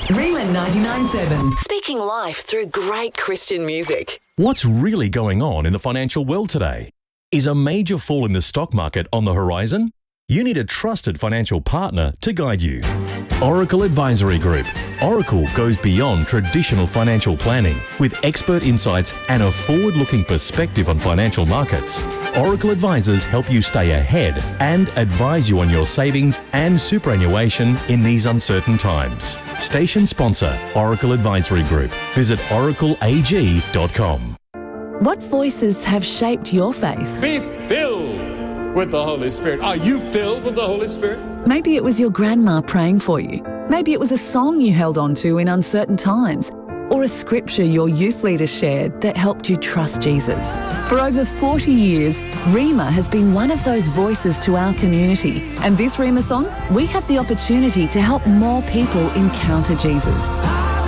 Rima 99.7. Speaking life through great Christian music. What's really going on in the financial world today? Is a major fall in the stock market on the horizon? You need a trusted financial partner to guide you. Oracle Advisory Group. Oracle goes beyond traditional financial planning with expert insights and a forward-looking perspective on financial markets. Oracle advisors help you stay ahead and advise you on your savings and superannuation in these uncertain times. Station sponsor, Oracle Advisory Group. Visit oracleag.com. What voices have shaped your faith? Be filled with the Holy Spirit. Are you filled with the Holy Spirit? Maybe it was your grandma praying for you. Maybe it was a song you held on to in uncertain times, or a scripture your youth leader shared that helped you trust Jesus. For over 40 years, Rima has been one of those voices to our community. And this Rimathon, we have the opportunity to help more people encounter Jesus.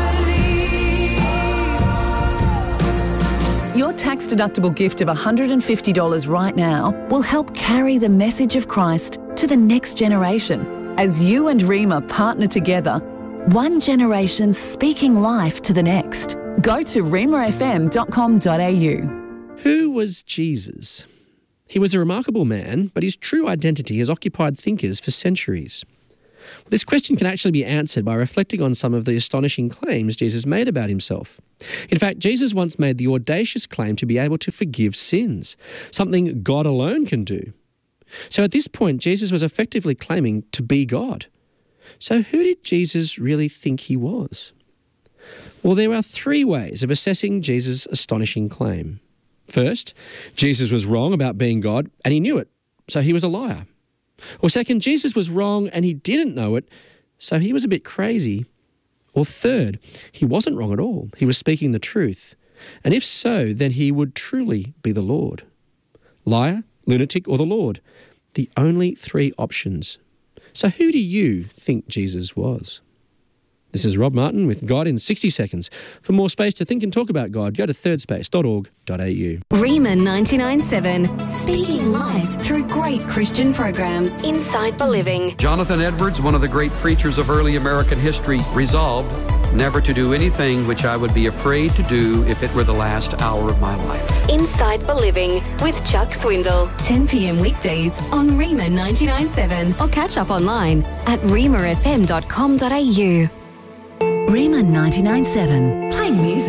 Your tax-deductible gift of $150 right now will help carry the message of Christ to the next generation as you and Rima partner together, one generation speaking life to the next. Go to rimafm.com.au. Who was Jesus? He was a remarkable man, but his true identity has occupied thinkers for centuries. This question can actually be answered by reflecting on some of the astonishing claims Jesus made about himself. In fact, Jesus once made the audacious claim to be able to forgive sins, something God alone can do. So at this point, Jesus was effectively claiming to be God. So who did Jesus really think he was? Well, there are three ways of assessing Jesus' astonishing claim. First, Jesus was wrong about being God, and he knew it, so he was a liar. Or second, Jesus was wrong and he didn't know it, so he was a bit crazy. Or third, he wasn't wrong at all. He was speaking the truth. And if so, then he would truly be the Lord. Liar, lunatic, or the Lord. The only three options. So who do you think Jesus was? This is Rob Martin with God in 60 Seconds. For more space to think and talk about God, go to thirdspace.org.au. Rima 99.7. Speaking life through great Christian programs. Inside Believing. Jonathan Edwards, one of the great preachers of early American history, resolved never to do anything which I would be afraid to do if it were the last hour of my life. Inside Believing with Chuck Swindle. 10 p.m. weekdays on Rima 99.7 or catch up online at rimafm.com.au. Rima 99.7. Playing music.